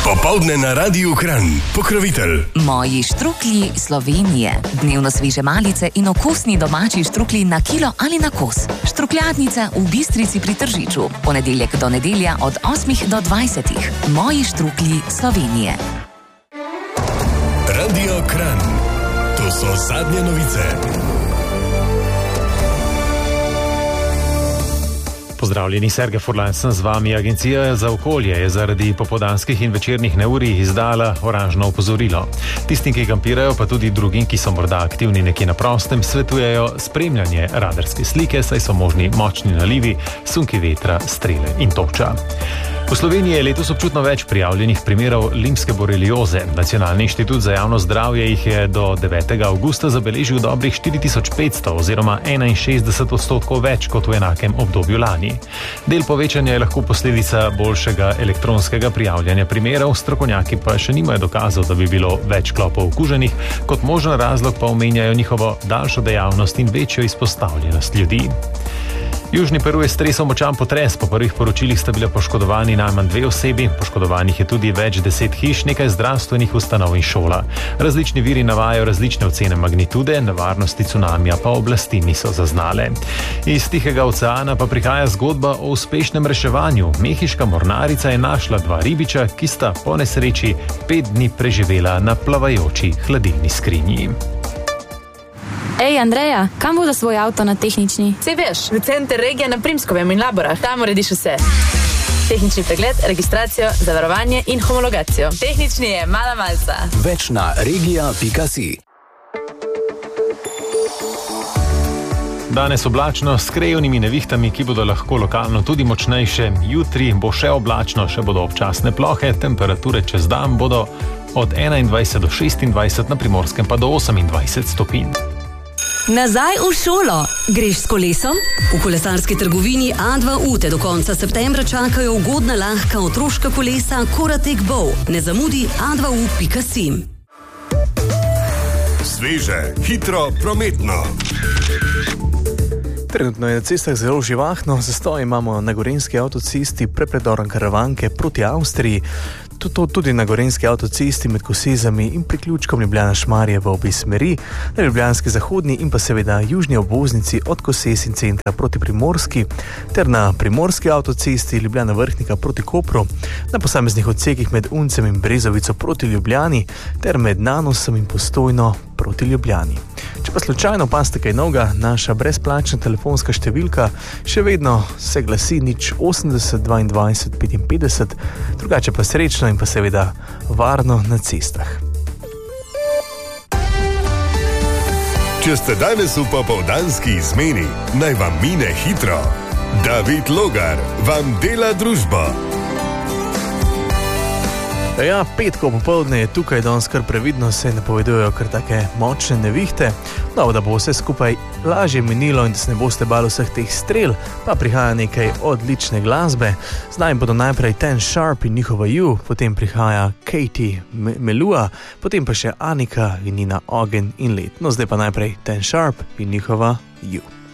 Popoldne na Radiu Kranj. Pokrovitelj Moji štruklji Slovenije. Dnevno sveže malice in okusni domači štruklji na kilo ali na kos. Štrukljadnica v Bistrici pri Tržiču. Ponedeljek do nedelja od 8 do 20. Moji štruklji Slovenije. Radio Kranj. To so zadnje novice. Pozdravljeni, Sergej Furlan sem z vami. Agencija za okolje je zaradi popoldanskih in večernih neurij izdala oranžno opozorilo. Tistim, ki kampirajo, pa tudi drugim, ki so morda aktivni nekje na prostem, svetujejo spremljanje radarske slike, saj so možni močni nalivi, sunki vetra, strele in toča. V Sloveniji je letos občutno več prijavljenih primerov limske borelioze. Nacionalni inštitut za javno zdravje jih je do 9. avgusta zabeležil dobrih 4500 oziroma 61% več kot v enakem obdobju lani. Del povečanja je lahko posledica boljšega elektronskega prijavljanja primerov, strokovnjaki pa še nimajo dokazov, da bi bilo več klopov okuženih, kot možen razlog pa omenjajo njihovo daljšo dejavnost in večjo izpostavljenost ljudi. Južni Peru je stresel močan potres, po prvih poročilih sta bile poškodovani najmanj 2 osebi, poškodovanih je tudi več 10 hiš, nekaj zdravstvenih ustanov in šola. Različni viri navajajo različne ocene magnitude, nevarnosti cunamija pa oblasti niso zaznale. Iz Tihega oceana pa prihaja zgodba o uspešnem reševanju. Mehiška mornarica je našla 2 ribiča, ki sta po nesreči 5 dni preživela na plavajoči hladilni skrinji. Ej, Andreja, kam bo za svoj avto na tehnični? Sej veš, v center regije na Primskovem in Laborah. Tam urediš vse. Tehnični pregled, registracijo, zavarovanje in homologacijo. Tehnični je mala malca. Več na regija.si. Danes oblačno s krajevnimi nevihtami, ki bodo lahko lokalno tudi močnejše. Jutri bo še oblačno, še bodo občasne plohe, temperature čez dan bodo od 21 do 26, na Primorskem pa do 28 stopinj. Nazaj v šolo. Greš s kolesom? V kolesarski trgovini A2U te do konca septembra čakajo ugodna, lahka otroška kolesa Koratek Bow. Ne zamudi a2u.si. Sveže, hitro, prometno. Trenutno je na cestah zelo živahno, zastoj imamo na gorenjski avtocesti prepredor Karavanke proti Avstriji, tudi na gorenjski avtocesti med Kosezami in priključkom Ljubljana-Šmarje v obi smeri, na ljubljanski zahodni in pa seveda južni obvoznici od Kosez in centra proti Primorski, ter na primorski avtocesti Ljubljana-Vrhnika proti Kopru, na posameznih odsekih med Uncem in Brezovico proti Ljubljani, ter med Nanosom in Postojno proti Ljubljani. Če pa slučajno opazite kaj novega, naša brezplačna telefonska številka še vedno se glasi 080 22 55, drugače pa srečno in pa seveda varno na cestah. Če ste danes v popoldanski izmeni, naj vam mine hitro. David Logar vam dela družbo. Ja, petko popoldne je tukaj, danes kar previdno se napovedujejo kar take močne nevihte. No, da bo vse skupaj lažje minilo in da se ne boste bali vseh teh strel, pa prihaja nekaj odlične glasbe. Z nami bodo najprej Ten Sharp in njihova You, potem prihaja Katie Melua, potem pa še Anika in Nina Ogen in Led. No, zdaj pa najprej Ten Sharp in njihova You.